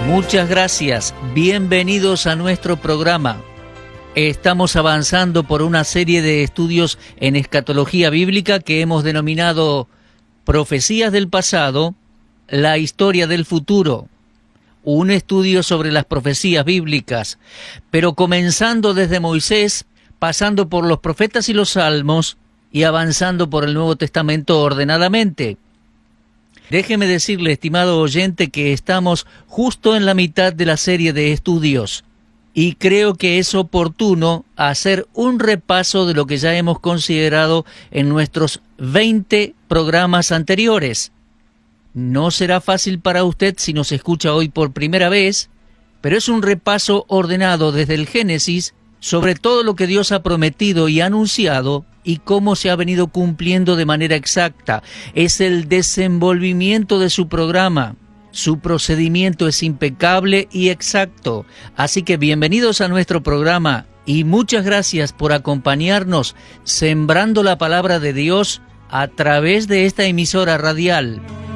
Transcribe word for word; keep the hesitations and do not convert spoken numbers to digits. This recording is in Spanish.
Muchas gracias, bienvenidos a nuestro programa. Estamos avanzando por una serie de estudios en escatología bíblica que hemos denominado Profecías del pasado, la historia del futuro. Un estudio sobre las profecías bíblicas, pero comenzando desde Moisés, pasando por los profetas y los salmos y avanzando por el Nuevo Testamento ordenadamente. Déjeme decirle, estimado oyente, que estamos justo en la mitad de la serie de estudios y creo que es oportuno hacer un repaso de lo que ya hemos considerado en nuestros veinte programas anteriores. No será fácil para usted si nos escucha hoy por primera vez, pero es un repaso ordenado desde el Génesis sobre todo lo que Dios ha prometido y anunciado y cómo se ha venido cumpliendo de manera exacta. Es el desenvolvimiento de su programa. Su procedimiento es impecable y exacto. Así que bienvenidos a nuestro programa y muchas gracias por acompañarnos sembrando la palabra de Dios a través de esta emisora radial.